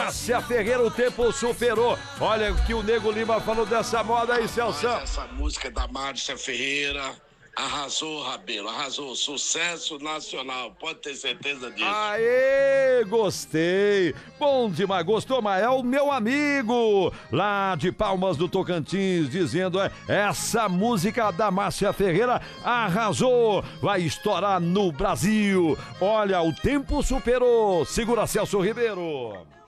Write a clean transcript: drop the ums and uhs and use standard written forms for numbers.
Márcia Ferreira, o tempo superou. Olha o que o Nego Lima falou dessa moda aí, Celso. Essa música da Márcia Ferreira arrasou, Rabelo, arrasou. Sucesso nacional, pode ter certeza disso. Aê, gostei. Bom demais, gostou, mas é o meu amigo lá de Palmas do Tocantins dizendo essa música da Márcia Ferreira arrasou, vai estourar no Brasil. Olha, o tempo superou. Segura, Celso Ribeiro.